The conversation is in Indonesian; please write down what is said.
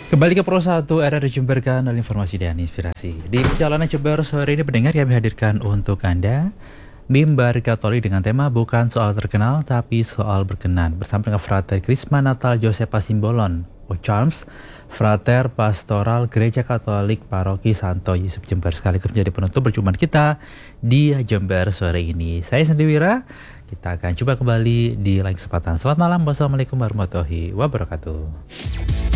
Kembali ke Pro 1 RRI Jember Kanal Informasi dan Inspirasi. Di perjalanan Jember sore ini pendengar kami hadirkan untuk Anda Mimbar Katolik dengan tema bukan soal terkenal tapi soal berkenan bersama dengan Frater Krisma Natal Josepa Simbolon Charms, Frater Pastoral Gereja Katolik Paroki Santo Yusuf Jember, sekaligus menjadi penutup perjumpaan kita di Jember sore ini. Saya Sandi Wira, kita akan coba kembali di lain kesempatan. Selamat malam, wassalamualaikum warahmatullahi wabarakatuh.